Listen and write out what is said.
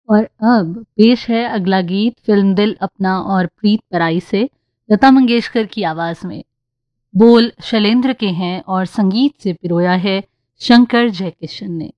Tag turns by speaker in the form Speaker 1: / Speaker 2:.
Speaker 1: और अब पेश है अगला गीत फिल्म दिल अपना और प्रीत पराई से लता मंगेशकर की आवाज में। बोल शैलेंद्र के हैं और संगीत से पिरोया है शंकर जयकिशन ने।